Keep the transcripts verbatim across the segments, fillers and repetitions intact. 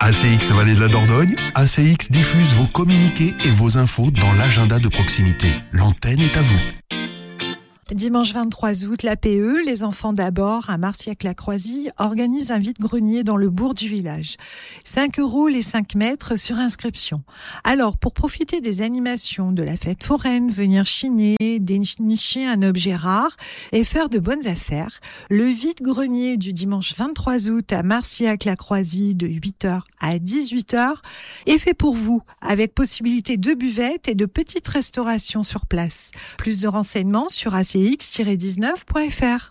A C X Vallée de la Dordogne, A C X diffuse vos communiqués et vos infos dans l'agenda de proximité. L'antenne est à vous. Dimanche vingt-trois août, l'A P E, les enfants d'abord, à Marciac-la-Croisille, organise un vide-grenier dans le bourg du village. cinq euros les cinq mètres sur inscription. Alors, pour profiter des animations de la fête foraine, venir chiner, dénicher un objet rare et faire de bonnes affaires, le vide-grenier du dimanche vingt-trois août à Marciac-la-Croisille de huit heures à dix-huit heures est fait pour vous, avec possibilité de buvettes et de petites restaurations sur place. Plus de renseignements sur A C X dix-neuf point F R.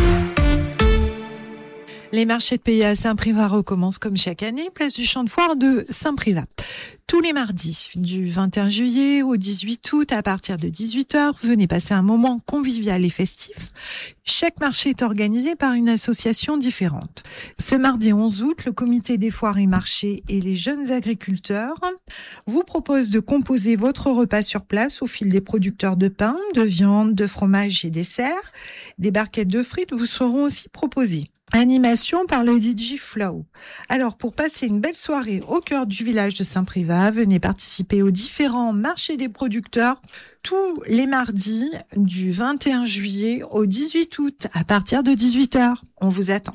Les marchés de pays à Saint-Privat recommencent comme chaque année, place du champ de foire de Saint-Privat. Tous les mardis, du vingt et un juillet au dix-huit août, à partir de dix-huit heures, venez passer un moment convivial et festif. Chaque marché est organisé par une association différente. Ce mardi onze août, le comité des foires et marchés et les jeunes agriculteurs vous proposent de composer votre repas sur place au fil des producteurs de pain, de viande, de fromage et desserts. Des barquettes de frites vous seront aussi proposées. Animation par le D J Flow. Alors, pour passer une belle soirée au cœur du village de Saint-Privat, venez participer aux différents marchés des producteurs tous les mardis du vingt et un juillet au dix-huit août à partir de dix-huit heures. On vous attend.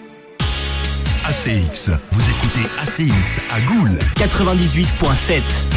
A C X, vous écoutez A C X à Goules quatre-vingt-dix-huit point sept.